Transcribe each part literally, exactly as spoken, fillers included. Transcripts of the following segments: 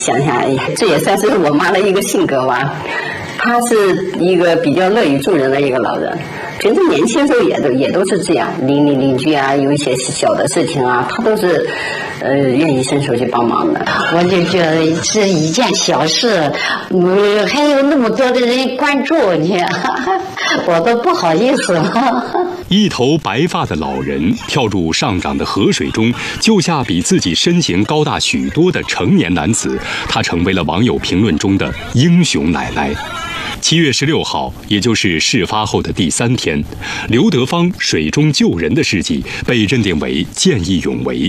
想想，哎，这也算是我妈的一个性格吧。她是一个比较乐于助人的一个老人，平时年轻时候也都也都是这样，邻里邻居啊，有一些小的事情啊，她都是呃愿意伸手去帮忙的。 我就觉得是一件小事，嗯，还有那么多的人关注你，我都不好意思了。 一头白发的老人跳入上涨的河水中，救下比自己身形高大许多的成年男子，他成为了网友评论中的英雄奶奶。七月十六号，也就是事发后的第三天，刘德芳水中救人的事迹被认定为见义勇为。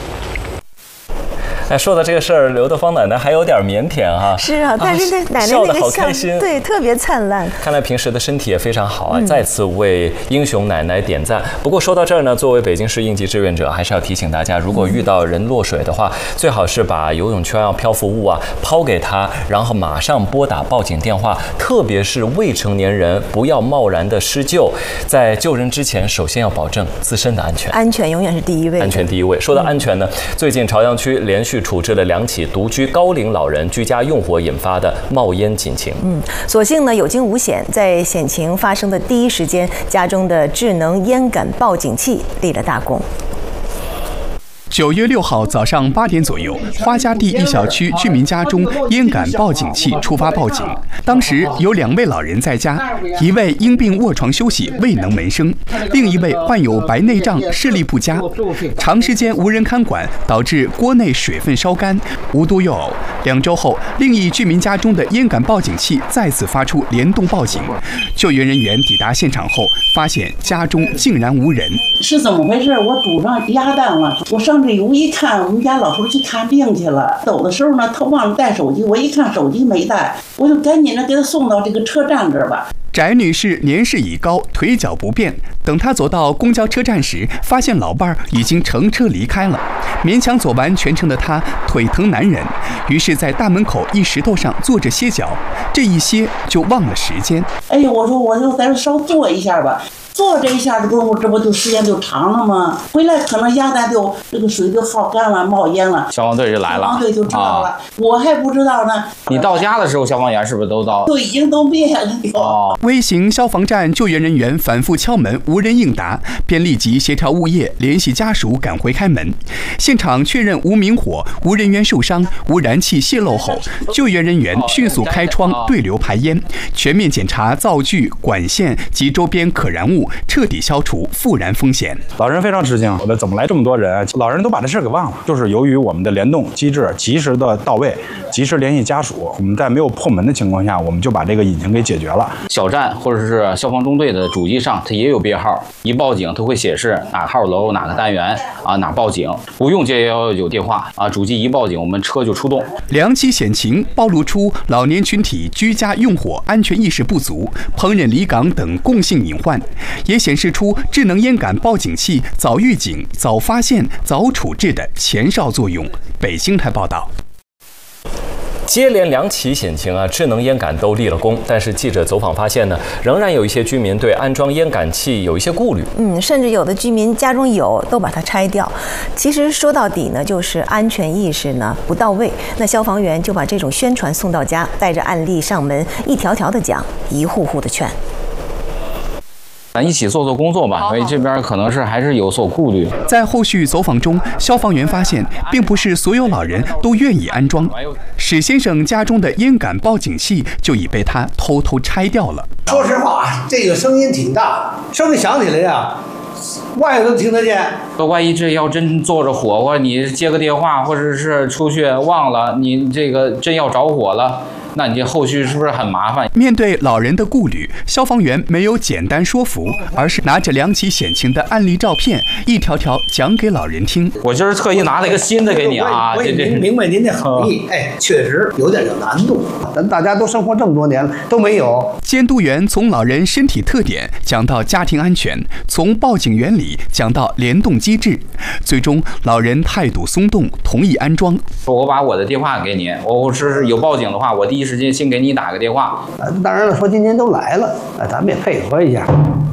哎，说到这个事儿，刘德芳奶奶还有点腼腆哈。 是啊，但是那奶奶笑得好那个笑， 开心， 对，特别灿烂。 看来平时的身体也非常好啊， 嗯、 再次为英雄奶奶点赞。不过说到这儿呢，作为北京市应急志愿者，还是要提醒大家，如果遇到人落水的话，最好是把游泳圈啊、漂浮物啊抛给他，然后马上拨打报警电话。特别是未成年人，不要贸然的施救。在救人之前，首先要保证自身的安全。 安全永远是第一位。 安全第一位。说到安全呢，最近朝阳区连续处置了两起独居高龄老人居家用火引发的冒烟警情。 嗯，所幸呢有惊无险，在险情发生的第一时间，家中的智能烟感报警器立了大功。 九月六号早上八点左右，花家地一小区居民家中烟感报警器触发报警。当时有两位老人在家，一位因病卧床休息未能门生，另一位患有白内障视力不佳。长时间无人看管，导致锅内水分烧干，无独有偶，两周后，另一居民家中的烟感报警器再次发出联动报警。救援人员抵达现场后，发现家中竟然无人。 是怎么回事？我煮上鸭蛋了，我上这屋一看，我们家老头去看病去了。走的时候呢，他忘了带手机，我一看手机没带，我就赶紧的给他送到这个车站这儿吧。 翟女士年事已高，腿脚不便。等她走到公交车站时，发现老伴儿已经乘车离开了。勉强走完全程的她腿疼难忍，于是，在大门口一石头上坐着歇脚。这一歇就忘了时间。 哎呀，我说我就在这稍坐一下吧。坐这一下的功夫，这不就时间就长了吗？回来可能鸭蛋就这个水就耗干了，冒烟了。 消防队就来了， 消防队就知道了、啊，我还不知道呢。 你到家的时候，消防员是不是都到？ 都已经都灭了。 哦，微型消防站救援人员反复敲门，无人应答，便立即协调物业，联系家属赶回开门。现场确认无明火，无人员受伤，无燃气泄漏后，救援人员迅速开窗对流排烟，全面检查灶具、管线及周边可燃物。彻底消除复燃风险。 老人非常吃惊，我的怎么来这么多人？老人都把这事给忘了。就是由于我们的联动机制及时的到位，及时联系家属，我们在没有破门的情况下，我们就把这个引擎给解决了。 小站或者是消防中队的主机上，它也有编号，一报警它会显示哪号楼哪个单元啊哪报警，不用接幺幺九电话啊，主机一报警，我们车就出动。 两起险情暴露出老年群体居家用火安全意识不足、烹饪离岗等共性隐患，也显示出智能烟感报警器早预警、早发现、早处置的前哨作用。北京台报道。 接连两起险情啊，智能烟感都立了功，但是记者走访发现呢，仍然有一些居民对安装烟感器有一些顾虑。 嗯，甚至有的居民家中有，都把它拆掉。其实说到底呢，就是安全意识呢不到位。那消防员就把这种宣传送到家，带着案例上门，一条条的讲，一户户的劝。 咱一起做做工作吧，所以这边可能是还是有所顾虑。 在后续走访中，消防员发现，并不是所有老人都愿意安装。史先生家中的烟感报警器就已被他偷偷拆掉了。 说实话，这个声音挺大，声音响起来呀，外头都听得见。 万一这要真坐着火，或者你接个电话，或者是出去忘了，你这个真要着火了。那你这后续是不是很麻烦？ 面对老人的顾虑，消防员没有简单说服，而是拿着两起险情的案例照片，一条条讲给老人听。 我今儿特意拿了一个新的给你啊， 我也明明白您的好意，哎，确实有点有难度。咱大家都生活这么多年了，都没有。 监督员从老人身体特点讲到家庭安全，从报警原理讲到联动机制，最终老人态度松动，同意安装。 我把我的电话给你，我是有报警的话，我第一时间先给你打个电话。 当然了，说今天都来了，咱们也配合一下。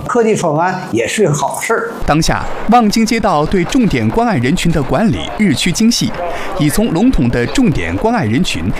科技创安也是好事儿。 当下，望京街道对重点关爱人群的管理日趋精细，已从笼统的重点关爱人群